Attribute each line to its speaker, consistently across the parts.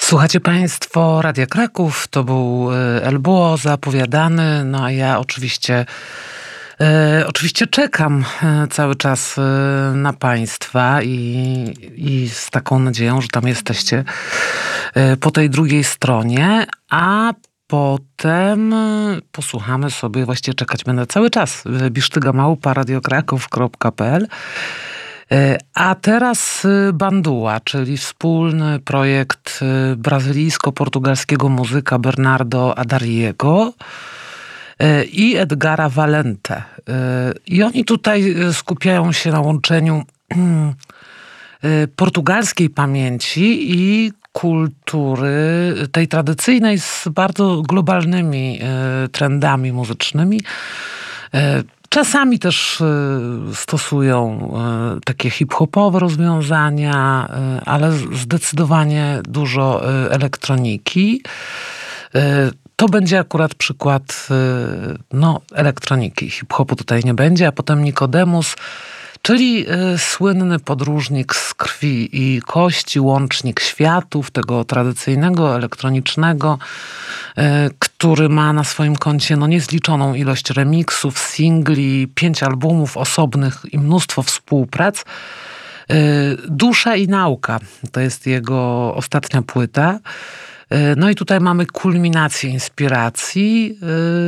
Speaker 1: Słuchacie Państwo Radia Kraków, to był Elbuo zapowiadany, no a ja oczywiście czekam cały czas na Państwa i z taką nadzieją, że tam jesteście po tej drugiej stronie, a potem posłuchamy sobie, właściwie czekać będę cały czas, bisztygamałpa.radiokraków.pl. A teraz Bandua, czyli wspólny projekt brazylijsko-portugalskiego muzyka Bernardo Adariego i Edgara Valente. I oni tutaj skupiają się na łączeniu portugalskiej pamięci i kultury, tej tradycyjnej, z bardzo globalnymi trendami muzycznymi. Czasami też stosują takie hip-hopowe rozwiązania, ale zdecydowanie dużo elektroniki. To będzie akurat przykład elektroniki. Hip-hopu tutaj nie będzie, a potem Nikodemus, czyli słynny podróżnik z krwi i kości, łącznik światów, tego tradycyjnego, elektronicznego, który ma na swoim koncie niezliczoną ilość remiksów, singli, 5 albumów osobnych i mnóstwo współprac. Dusza i nauka to jest jego ostatnia płyta. No i tutaj mamy kulminację inspiracji,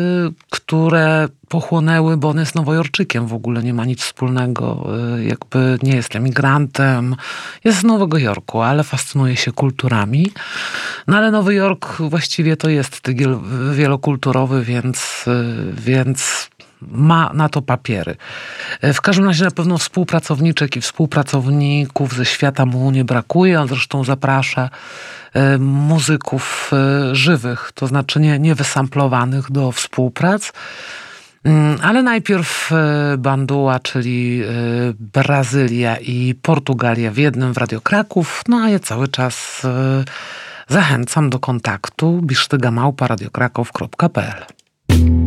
Speaker 1: które pochłonęły, bo on jest Nowojorczykiem, w ogóle nie ma nic wspólnego, jakby nie jest emigrantem, jest z Nowego Jorku, ale fascynuje się kulturami. No ale Nowy Jork właściwie to jest wielokulturowy, więc ma na to papiery. W każdym razie na pewno współpracowniczek i współpracowników ze świata mu nie brakuje. On zresztą zaprasza muzyków żywych, to znaczy nie wysamplowanych do współprac. Ale najpierw Bandua, czyli Brazylia i Portugalia w jednym w Radio Kraków. No a ja cały czas zachęcam do kontaktu bisztygamałpa.radiokraków.pl.